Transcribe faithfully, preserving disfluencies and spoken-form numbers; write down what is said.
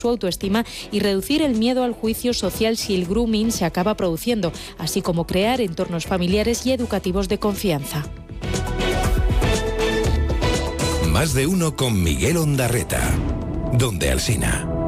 su autoestima y reducir el miedo al juicio social si el grooming se acaba produciendo, así como crear entornos familiares y educativos de confianza. Más de uno con Miguel Ondarreta. Donde Alsina.